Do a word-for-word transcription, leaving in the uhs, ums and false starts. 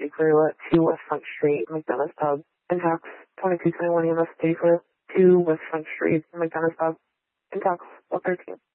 eighty Clearwater, two West Front Street, McDonough's Pub, and tax twenty-two twenty-one E M S thirty-four, two West Front Street, McDonough's Pub, and tax one thirteen.